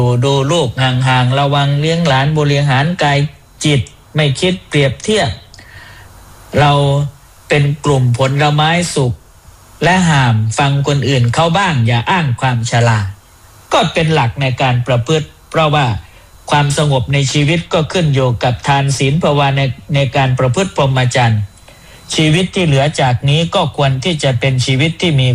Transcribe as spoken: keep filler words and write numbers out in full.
ดูลูกห่างๆระวังเลี้ยงหลานบริหารกายจิตไม่คิดเปรียบเทียบเราเป็นกลุ่มผลไม้สุกและห้ามฟังคนอื่นเขาบ้างอย่าอ้างความฉลาดก็เป็นหลักในการประพฤติเพราะว่าความสงบในชีวิตก็ขึ้นอยู่กับทานศีลภาวนาในในการประพฤติพรหมจรรย์ชีวิตที่เหลือจากนี้ก็ควรที่จะเป็นชีวิตที่มี